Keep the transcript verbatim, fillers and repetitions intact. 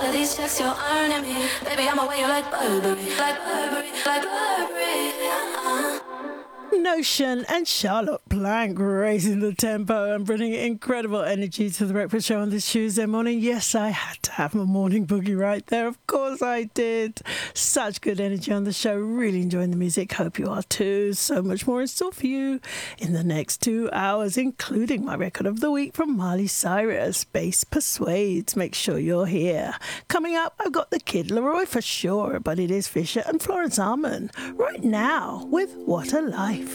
All of these checks you're earning me. Baby, I'm away, you like Burberry. Like Burberry, like Burberry. Uh-uh. Notion and Charlotte Blanc raising the tempo and bringing incredible energy to the breakfast show on this Tuesday morning. Yes, I had to have my morning boogie right there. Of course I did. Such good energy on the show. Really enjoying the music. Hope you are too. So much more in store for you in the next two hours, including my record of the week from Miley Cyrus, Bass Persuades. Make sure you're here. Coming up, I've got the Kid Laroi for sure, but it is Fisher and Florence Armand right now with What a Life.